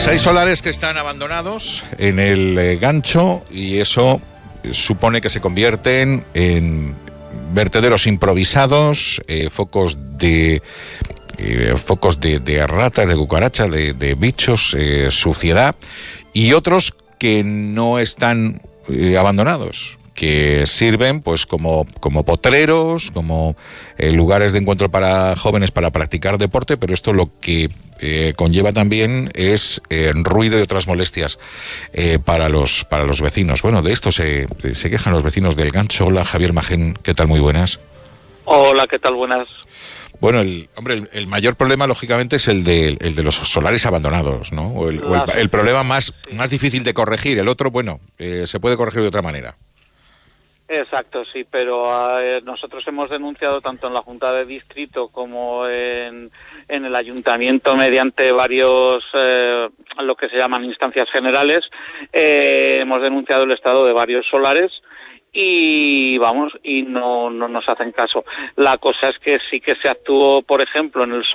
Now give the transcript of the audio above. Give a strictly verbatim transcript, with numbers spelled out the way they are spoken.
Pues hay solares que están abandonados en el eh, gancho y eso supone que se convierten en vertederos improvisados, eh, focos de eh, focos de, de ratas, de cucarachas, de, de bichos, eh, suciedad, y otros que no están eh, abandonados, que sirven pues como, como potreros, como eh, lugares de encuentro para jóvenes para practicar deporte, pero esto lo que eh, conlleva también es eh, ruido y otras molestias eh, para los para los vecinos. Bueno, de esto se, se quejan los vecinos del gancho. Hola, Javier Magén, ¿qué tal? Muy buenas. Hola, ¿qué tal? Buenas. Bueno, el hombre, el, el mayor problema, lógicamente, es el de, el de los solares abandonados, ¿no? O el, o el, el problema más, sí. más difícil de corregir. El otro, bueno, eh, se puede corregir de otra manera. Exacto, sí, pero eh, nosotros hemos denunciado tanto en la Junta de Distrito como en, en el Ayuntamiento mediante varios, eh, lo que se llaman instancias generales, eh, hemos denunciado el estado de varios solares y vamos, y no, no nos hacen caso. La cosa es que sí que se actuó, por ejemplo, en el